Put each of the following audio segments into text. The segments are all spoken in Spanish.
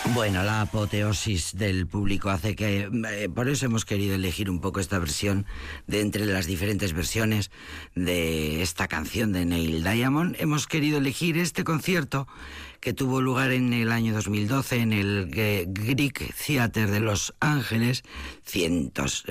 Bueno, la apoteosis del público hace que... por eso hemos querido elegir un poco esta versión de entre las diferentes versiones de esta canción de Neil Diamond. Hemos querido elegir este concierto que tuvo lugar en el año 2012 en el Greek Theater de Los Ángeles. Cientos,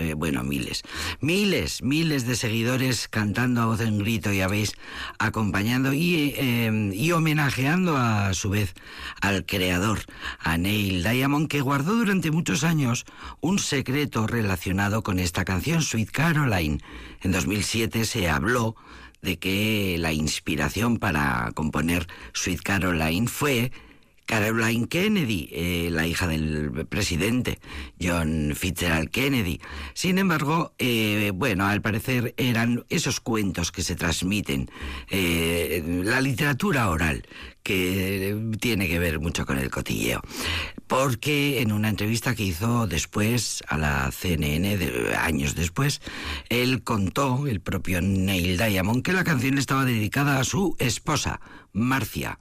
miles de seguidores cantando a voz en grito, ya veis, acompañando y homenajeando a su vez al creador, a Neil Diamond, que guardó durante muchos años un secreto relacionado con esta canción, Sweet Caroline. En 2007 se habló de que la inspiración para componer Sweet Caroline fue Caroline Kennedy, la hija del presidente John Fitzgerald Kennedy. Sin embargo, al parecer eran esos cuentos que se transmiten, la literatura oral, que tiene que ver mucho con el cotilleo. Porque en una entrevista que hizo después a la CNN, años después, él contó, el propio Neil Diamond, que la canción estaba dedicada a su esposa, Marcia.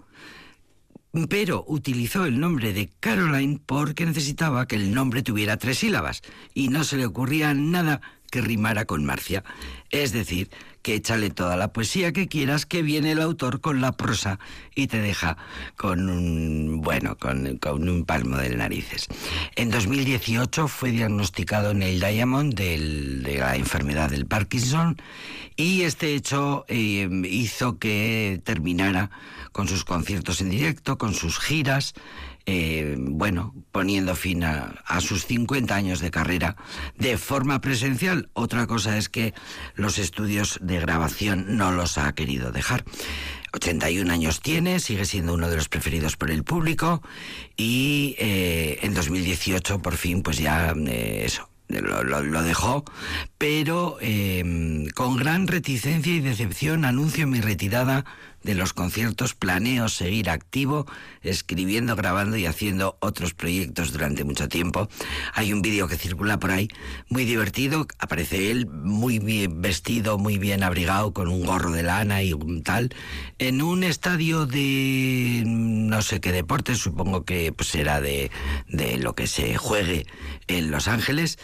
Pero utilizó el nombre de Caroline porque necesitaba que el nombre tuviera 3 sílabas y no se le ocurría nada que rimara con Marcia. Es decir, que échale toda la poesía que quieras, que viene el autor con la prosa y te deja con un palmo de narices. En 2018 fue diagnosticado Neil Diamond de la enfermedad del Parkinson, y este hecho hizo que terminara con sus conciertos en directo, con sus giras, poniendo fin a sus 50 años de carrera de forma presencial. Otra cosa es que los estudios de grabación no los ha querido dejar. 81 años tiene, sigue siendo uno de los preferidos por el público, y en 2018 por fin pues ya lo dejó, pero con gran reticencia y decepción anuncio mi retirada de los conciertos. Planeo seguir activo, escribiendo, grabando y haciendo otros proyectos durante mucho tiempo. Hay un vídeo que circula por ahí muy divertido, aparece él muy bien vestido, muy bien abrigado, con un gorro de lana y un tal, en un estadio de no sé qué deporte, supongo que pues será de lo que se juegue en Los Ángeles,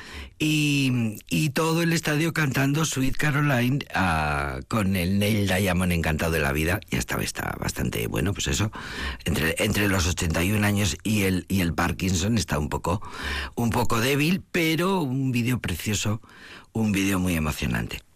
y todo el estadio cantando Sweet Caroline con el Neil Diamond encantado de la vida. Ya está bastante bueno, pues eso, entre los 81 años y el Parkinson está un poco débil, pero un vídeo precioso, un vídeo muy emocionante.